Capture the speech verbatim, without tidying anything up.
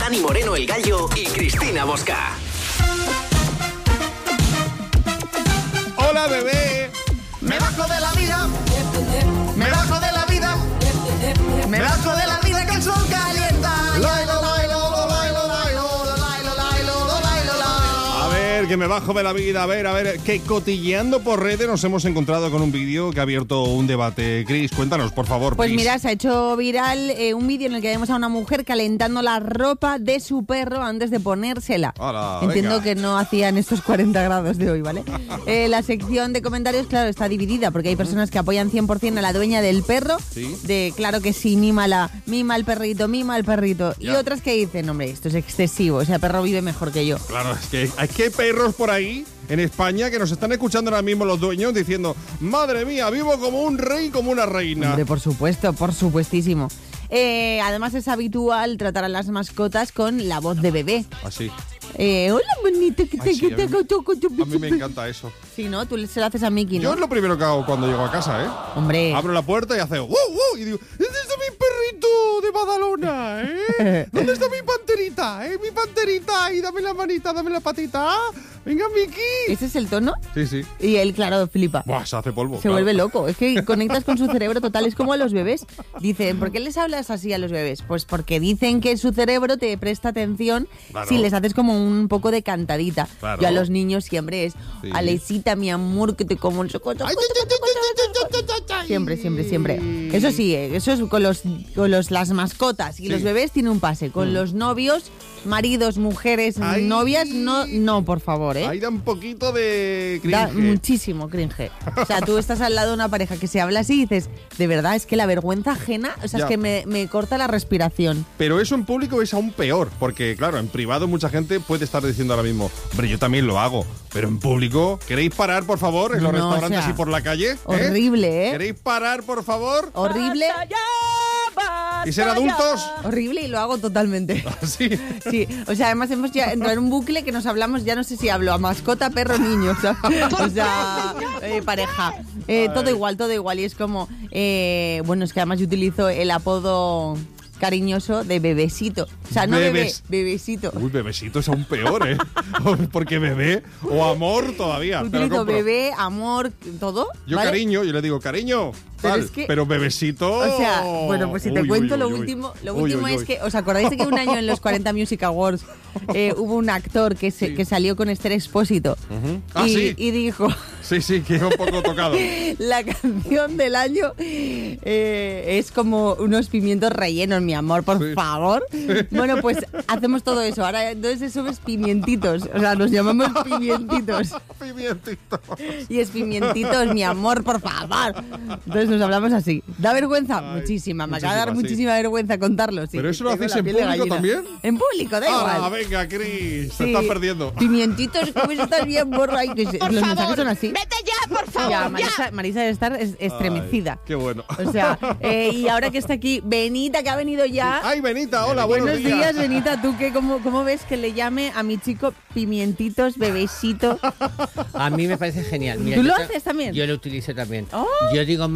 Dani Moreno el Gallo y Cristina Bosca. Hola, bebé. Me bajo de la vida, me bajo de la vida, me bajo de la vida que el sol calienta. A ver, que me bajo de la vida. A ver, a ver, que cotilleando por redes nos hemos encontrado con un vídeo que ha abierto un debate. Cris, cuéntanos, por favor. Pues please. mira, se ha hecho viral eh, un vídeo en el que vemos a una mujer calentando la ropa de su perro antes de ponérsela. Hola, Entiendo venga. que no hacían estos cuarenta grados de hoy, ¿vale? Eh, la sección de comentarios, claro, está dividida porque hay personas que apoyan cien por ciento a la dueña del perro. Sí. De, claro que sí, mímala, mima al perrito, mima al perrito. Ya. Y otras que dicen, hombre, esto es excesivo, ese perro vive mejor que yo. Claro, es que hay que perros por ahí en España que nos están escuchando ahora mismo los dueños diciendo, madre mía, vivo como un rey, como una reina. Hombre, por supuesto, por supuestísimo. Eh, además es habitual tratar a las mascotas con la voz de bebé. Así. Eh, hola, bonito, que Ay, te sí, que te a mí- toco tu A mí me encanta eso. Sí, ¿no? Tú se lo haces a Mickey, Yo ¿no? es lo primero que hago cuando llego a casa, ¿eh? Hombre. Abro la puerta y hace ¡wow, wow! Y digo, ¿dónde está mi perrito de Badalona, eh? ¿Dónde está mi panterita, eh? Mi panterita, y dame la manita, dame la patita. Venga, Miki. ¿Ese es el tono? Sí, sí. Y él, claro, flipa. Buah, se hace polvo. Se claro. vuelve loco. Es que conectas con su cerebro total. Es como a los bebés. Dicen, ¿por qué les hablas así a los bebés? Pues porque dicen que su cerebro te presta atención Claro. si les haces como un poco de cantadita. Claro. Yo a los niños siempre es, Sí. Alecita, mi amor, que te como el chocolate. Ay, ay, ay, ay, ay, ay, ay, ay. Siempre, siempre, siempre. Eso sí, eh, eso es con los, con los las mascotas y Sí. los bebés tiene un pase. Con Mm. los novios, maridos, mujeres, Ay. novias, no, no, por favor, ¿eh? Ahí da un poquito de Da cringe. muchísimo cringe. O sea, tú estás al lado de una pareja que se habla así y dices, de verdad, es que la vergüenza ajena, o sea, Ya. es que me, me corta la respiración. Pero eso en público es aún peor, porque claro, en privado mucha gente puede estar diciendo ahora mismo, hombre, yo también lo hago, pero en público, ¿queréis parar, por favor, en los No, restaurantes o sea, y por la calle? ¿eh? horrible, ¿eh? ¿Queréis parar, por favor? Horrible. ¿Y ser adultos? Horrible y lo hago totalmente. Sí. Sí, o sea, además hemos ya entrado en un bucle que nos hablamos, ya no sé si hablo a mascota, perro, niño, o sea, o sea, eh, pareja. Eh, todo igual, todo igual. Y es como, eh, bueno, es que además yo utilizo el apodo cariñoso de bebesito. O sea, no Bebes. bebé, bebesito. Uy, bebesito es aún peor, ¿eh? Porque bebé o amor todavía. te lo Utilizo compro. bebé, amor, todo. Yo ¿vale? cariño, yo le digo cariño, Pero tal, es que- pero bebesito... O sea, bueno, pues si te Uy, cuento uy, lo uy, uy. último, lo Uy, último uy, es uy. que, ¿os acordáis de que un año en los cuarenta Music Awards eh, hubo un actor que, se, Sí. que salió con Esther Expósito Ujú. Ah, y, sí. y dijo, Sí, sí, que iba un poco tocado. la canción del año eh, es como unos pimientos rellenos, mi amor, por Sí. favor? Bueno, pues hacemos todo eso. Ahora entonces eso es pimientitos, o sea, nos llamamos pimientitos. Pimientito. Y es pimientitos, mi amor, por favor. Entonces nos hablamos así. ¿Da vergüenza? Ay, muchísima. Me acaba de dar muchísima, sí. muchísima vergüenza contarlo. Sí. ¿Pero eso lo Tengo hacéis la en piel de público gallina. también? En público, da ¡Hala, igual. venga, Cris! Te Sí. estás perdiendo. Pimientitos, ¿cómo estás bien, borra? Ay, que se- Por los favor, mensajes son así. vete ya, por favor, Ya, ya. Marisa, Marisa debe estar es- estremecida. Ay, qué bueno. O sea, eh, y ahora que está aquí Benita, que ha venido ya. ¡Ay, Benita! Hola, buenos, Buenos días, Benita. ¿Tú qué, cómo, cómo ves que le llame a mi chico pimientitos, bebesito? A mí me parece genial. Mira, ¿Tú yo lo te- haces también? Yo lo utilizo también. Oh. Yo digo